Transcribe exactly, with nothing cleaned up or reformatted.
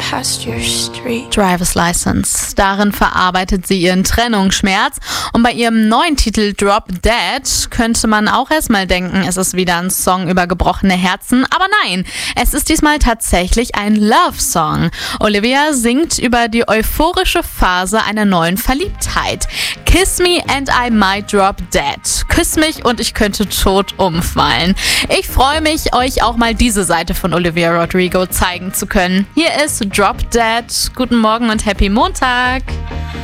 past your street. Driver's License. Darin verarbeitet sie ihren Trennungsschmerz. Und bei ihrem neuen Titel Drop Dead könnte man auch erstmal denken, es ist wieder ein Song über gebrochene Herzen. Aber nein, es ist diesmal tatsächlich ein Love-Song. Olivia singt über die euphorische Phase einer neuen Verliebtheit. Kiss me and I might drop dead. Küss mich und ich könnte tot umfallen. Ich freue mich, euch auch mal diese Seite von Olivia Rodrigo zeigen zu können. Hier ist Drop Dead. Guten Morgen und Happy Montag.